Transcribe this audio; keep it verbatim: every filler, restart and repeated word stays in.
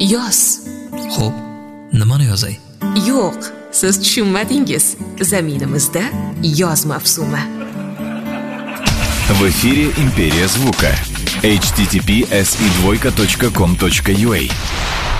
yoz. Xo'p, nimani yozay? Yo'q, siz tushunmadingiz. Zaminimizda yoz mavsumi. В эфире «Империя звука». эйч ти ти пи эс и двойка точка ком точка ю а.